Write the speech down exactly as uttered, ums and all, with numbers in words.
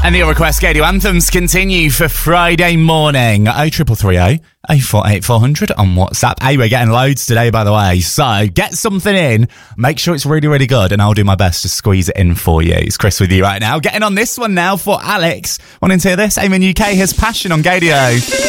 And the request Gadio anthems continue for Friday morning. oh triple three oh, oh four eight four hundred on WhatsApp. Hey, we're getting loads today, by the way. So get something in. Make sure it's really, really good, and I'll do my best to squeeze it in for you. It's Chris with you right now. Getting on this one now for Alex. Wanting to hear this? Amen U K has Passion on Gadio.